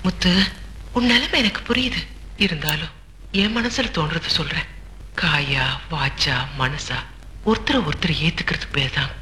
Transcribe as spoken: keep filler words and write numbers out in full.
முத்து, உன் நிலைமை எனக்கு புரியுது. இருந்தாலும் என் மனசுல தோன்றது சொல்றேன். காயா வாச்சா மனசா ஒருத்தர் ஒருத்தர் ஏத்துக்கிறதுக்கு பேர் தான்